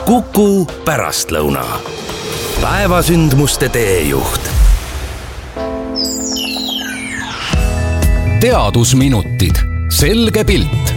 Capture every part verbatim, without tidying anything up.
Kuku pärastlõuna. Päevasündmuste teejuht. Teadusminutid. Selge pilt.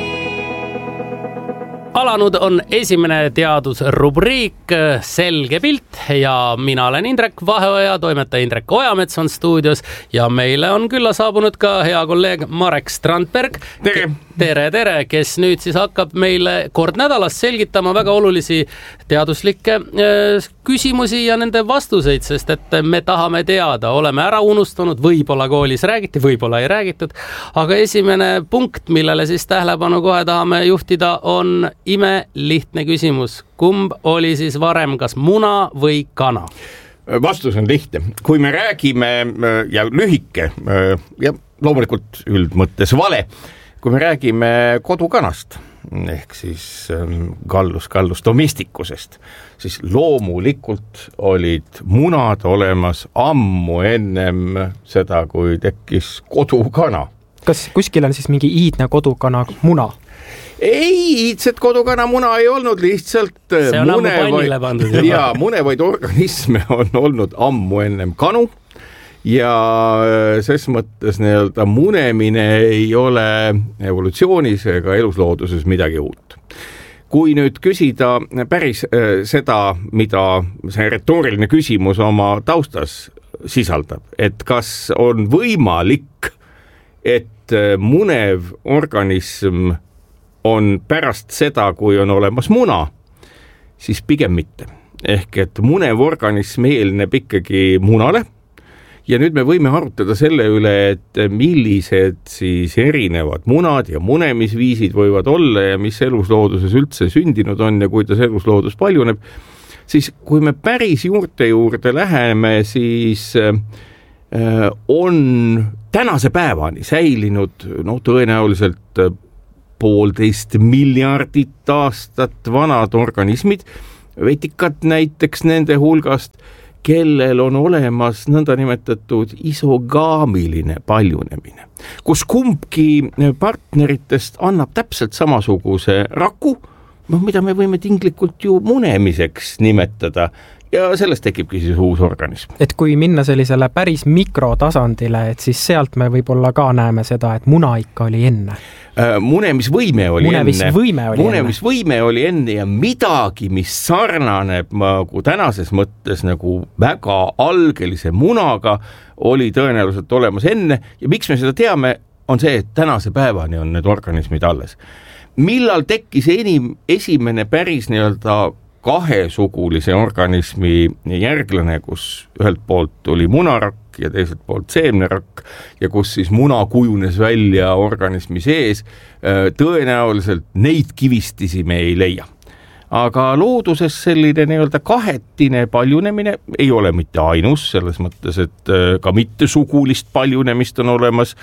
Alanud on esimene teadusrubriik Selge pilt ja mina olen Indrek Vaheoja, toimetaja Indrek Ojamets on stuudios ja meile on külla saabunud ka hea kolleeg Marek Strandberg. Tere! Tere, tere, kes nüüd siis hakkab meile kord nädalas selgitama väga olulisi teaduslikke küsimusi ja nende vastuseid, sest et me tahame teada, oleme ära unustanud, võib-olla koolis räägiti, võib-olla ei räägitud, aga esimene punkt, millele siis tähelepanu kohe tahame juhtida, on ime lihtne küsimus. Kumb oli siis varem, kas muna või kana? Vastus on lihtne. Kui me räägime ja lühike ja loomulikult üldmõttes vale, kui me räägime kodukanast ehk siis kallus, kallus domestikusest, siis loomulikult olid munad olemas ammu ennem seda, kui tekkis kodukana. Kas kuskil on siis mingi iidne kodukana muna? Ei, iidset kodukana muna ei olnud, lihtsalt see on ammu pannile pandud. Ja munevaid organisme on olnud ammu ennem kanu ja ses mõttes nii-öelda munemine ei ole evolutsioonis ega eluslooduses midagi uut. Kui nüüd küsida päris seda, mida see retooriline küsimus oma taustas sisaldab, et kas on võimalik, et munev organism on pärast seda, kui on olemas muna, siis pigem mitte. Ehk et munev organism eelneb ikkagi munale ja nüüd me võime arutada selle üle, et millised siis erinevad munad ja munemisviisid võivad olla ja mis eluslooduses üldse sündinud on ja kuidas elusloodus paljuneb. Siis kui me päris juurte juurde läheme, siis on tänase päevani säilinud no, tõenäoliselt poolteist miljardit aastat vanad organismid, vetikad näiteks nende hulgast, kellel on olemas nõndanimetatud isogaamiline paljunemine, kus kumbki partneritest annab täpselt samasuguse raku, mida me võime tinglikult ju munemiseks nimetada, ja sellest tekibki siis uus organism. Et kui minna sellisele päris mikrotasandile, et siis sealt me võib-olla ka näeme seda, et muna ikka oli enne. Munemisvõime oli Munemisvõime enne. oli Munemisvõime enne. oli enne ja midagi, mis sarnaneb nagu tänases mõttes nagu väga algelise munaga, oli tõenäoliselt olemas enne ja miks me seda teame, on see, et tänase päevani on need organismid alles. Millal tekkis enim esimene päris nii-öelda kahesugulise organismi järglane, kus ühelt poolt tuli munarakk ja teiselt poolt seemnerakk ja kus siis muna kujunes välja organismi sees, tõenäoliselt neid kivistisi me ei leia. Aga looduses selline nii-öelda kahetine paljunemine ei ole mitte ainus, selles mõttes, et ka mittesugulist paljunemist on olemas,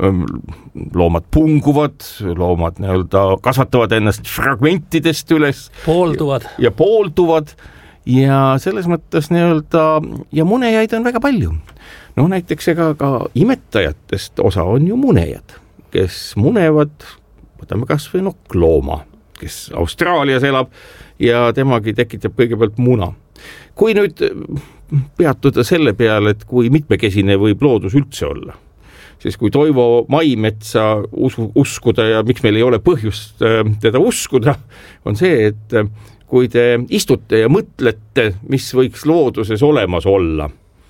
loomad punguvad, loomad nii-öelda kasvatavad ennast fragmentidest üles. Poolduvad. Ja poolduvad ja selles mõttes nii-öelda, ja munejaid on väga palju. No näiteks ega ka imetajatest osa on ju munejad, kes munevad, võtame kas või nokklooma, kes Austraalias elab ja temagi tekitab kõigepealt muna. Kui nüüd peatuda selle peale, et kui mitmekesine võib loodus üldse olla, siis kui Toivo Maimetsa uskuda ja miks meil ei ole põhjust teda uskuda, on see, et kui te istute ja mõtlete, mis võiks looduses olemas olla,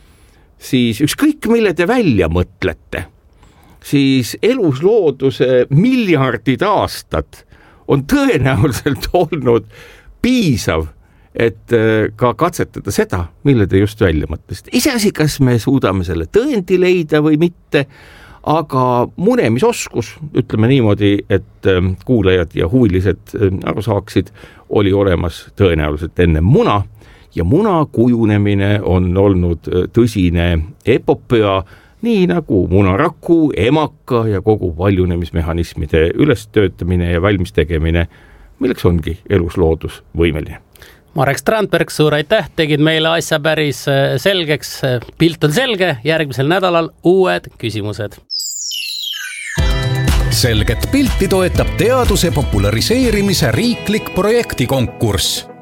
siis ükskõik mille te välja mõtlete, siis eluslooduse miljardid aastad on tõenäoliselt olnud piisav, et ka katsetada seda, mille te just välja mõtlesite. Iseasi, kas me suudame selle tõendi leida või mitte, aga munemisoskus, ütleme niimoodi, et kuulajad ja huvilised aru saaksid, oli olemas tõenäoliselt enne muna ja muna kujunemine on olnud tõsine epopöa, nii nagu munaraku, emaka ja kogu paljunemismehhanismide ülestöötamine ja valmistegemine, milleks ongi elusloodus võimeline. Marek Strandberg, suur aitäh, tegid meile asja päris selgeks. Pilt on selge, järgmisel nädalal uued küsimused. Selget pilti toetab teaduse populariseerimise riiklik projektikonkurss.